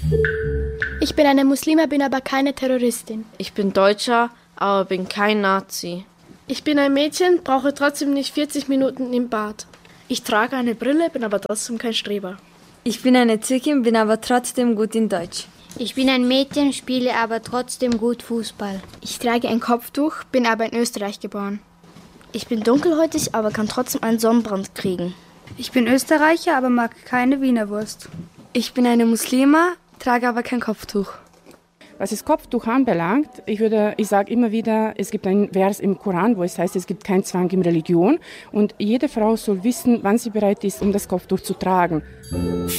Ich bin eine Muslima, bin aber keine Terroristin. Ich bin Deutscher, aber bin kein Nazi. Ich bin ein Mädchen, brauche trotzdem nicht 40 Minuten im Bad. Ich trage eine Brille, bin aber trotzdem kein Streber. Ich bin eine Türkin, bin aber trotzdem gut in Deutsch. Ich bin ein Mädchen, spiele aber trotzdem gut Fußball. Ich trage ein Kopftuch, bin aber in Österreich geboren. Ich bin dunkelhäutig, aber kann trotzdem einen Sonnenbrand kriegen. Ich bin Österreicher, aber mag keine Wiener Wurst. Ich bin eine Muslima, trage aber kein Kopftuch. Was das Kopftuch anbelangt, ich sage immer wieder, es gibt ein Vers im Koran, wo es heißt, es gibt keinen Zwang in Religion und jede Frau soll wissen, wann sie bereit ist, um das Kopftuch zu tragen.